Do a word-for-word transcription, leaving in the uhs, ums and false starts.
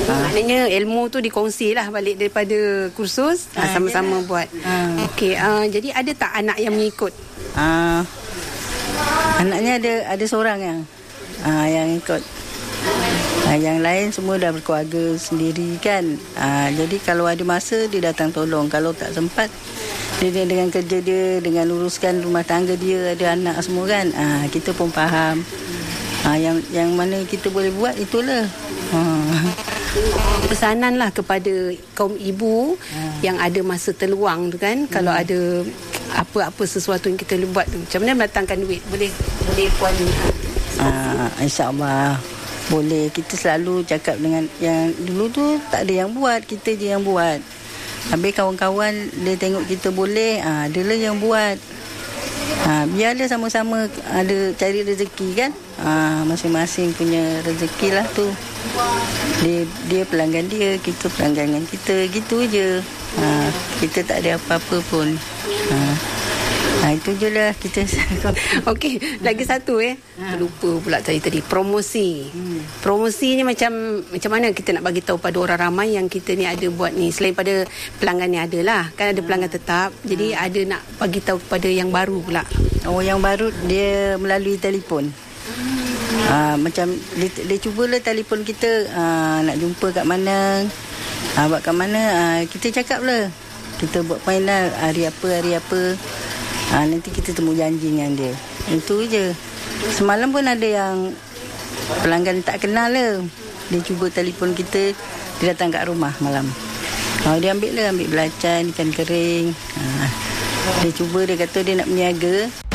Ha. Maknanya ilmu tu dikongsi lah balik daripada kursus, ha, sama-sama buat. Ha. Okey, uh, jadi ada tak anak yang mengikut? Ha. Anaknya ada ada seorang yang ha, yang ikut. Ha, yang lain semua dah berkeluarga sendiri kan. Ha, jadi kalau ada masa dia datang tolong. Kalau tak sempat dia, dia dengan kerja dia, dengan uruskan rumah tangga dia, ada anak semua kan. Ha, kita pun faham. Ha, yang yang mana kita boleh buat itulah. Ha. Pesanan lah kepada kaum ibu ha. yang ada masa terluang tu kan. Hmm. Kalau ada apa-apa sesuatu yang kita buat tu, macam mana mendatangkan duit? Boleh boleh puan? Ha, InsyaAllah boleh. Kita selalu cakap dengan yang dulu tu tak ada yang buat, kita je yang buat. Habis kawan-kawan dia tengok kita boleh, ha, dia lah yang buat. Ha, biarlah sama-sama ada cari rezeki kan. Ha, masing-masing punya rezeki lah tu. Dia dia pelanggan dia, kita pelanggan dengan kita, gitu je. Ha, kita tak ada apa-apa pun. Ha. Ha, itu je lah kita. Okey, lagi satu eh. Ha. Terlupa pula saya tadi. Promosi. Hmm. Promosi ni macam macam mana kita nak bagi tahu pada orang ramai yang kita ni ada buat ni. Selain pada pelanggan ni ada lah. Kan ada pelanggan tetap. Jadi ha. ada nak bagi tahu kepada yang baru pula. Oh, yang baru dia melalui telefon. Ha, macam dia, dia cubalah telefon kita, ha, nak jumpa kat mana, ha, buat kat mana, ha, kita cakap lah. Kita buat final hari apa, hari apa. Ha, nanti kita temu janji dengan dia. Itu je. Semalam pun ada yang pelanggan tak kenal lah. Dia cuba telefon kita, dia datang kat rumah malam. Ha, dia ambil lah, ambil belacan, ikan kering. Ha, dia cuba, dia kata dia nak berniaga.